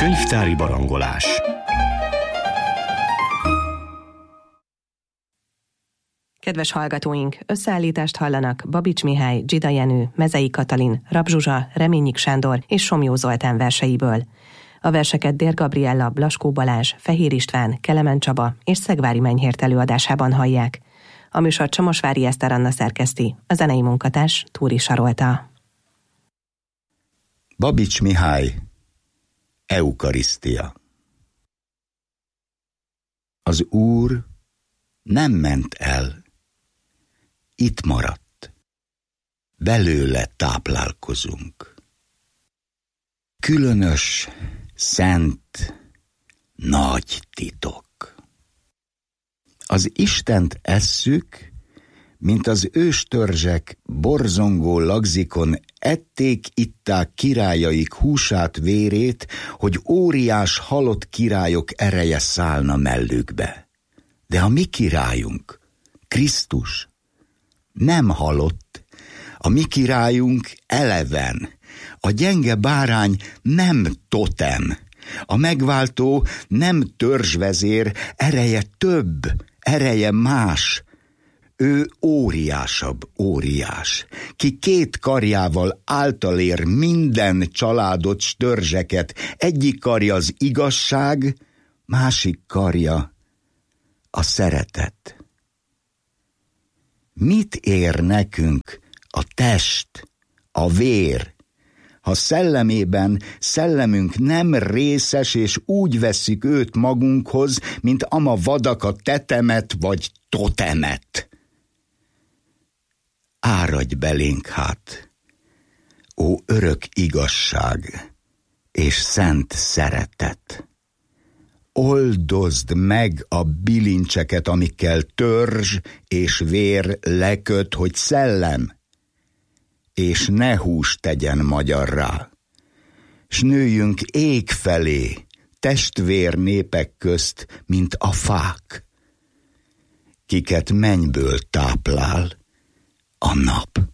Könyvtári barangolás. Kedves hallgatóink, összeállítást hallanak Babics Mihály, Dzsida Jenő, Mezei Katalin, Rab Zsuzsa, Reményik Sándor és Somlyó Zoltán verseiből. A verseket Dér Gabriella, Blaskó Balázs, Fehér István, Kelemen Csaba és Szegvári Menyhért előadásában hallják. A műsort Csomosvári Eszter Anna szerkeszti, a zenei munkatárs Túri Sarolta. Babics Mihály, Eukarisztia. Az Úr nem ment el, itt maradt, belőle táplálkozunk. Különös, szent, nagy titok. Az Istent esszük, mint az őstörzsek borzongó lagzikon ették-itták királyaik húsát, vérét, hogy óriás halott királyok ereje szállna mellükbe. De a mi királyunk, Krisztus, nem halott, a mi királyunk eleven, a gyenge bárány nem totem, a megváltó nem törzsvezér, ereje több, ereje más. Ő óriásabb óriás, ki két karjával általér minden családot, s törzseket. Egyik karja az igazság, másik karja a szeretet. Mit ér nekünk a test, a vér, ha szellemében szellemünk nem részes, és úgy vesszük őt magunkhoz, mint ama vadak a tetemet vagy totemet? Áradj belénk hát, ó örök igazság és szent szeretet! Oldozd meg a bilincseket, amikkel törzs és vér leköt, hogy szellem és ne hús tegyen magyarrá, s nőjünk ég felé, testvér népek közt, mint a fák, kiket mennyből táplál a nap.